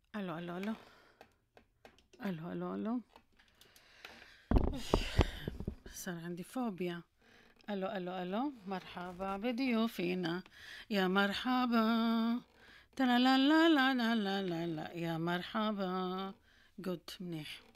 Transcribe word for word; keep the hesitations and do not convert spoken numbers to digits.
الو الو الو الو الو الو صار عندي فوبيا. الو الو الو مرحبا بضيوفنا، يا مرحبا، ترى لا لا لا لا لا لا لا، يا مرحبا. جود منيح.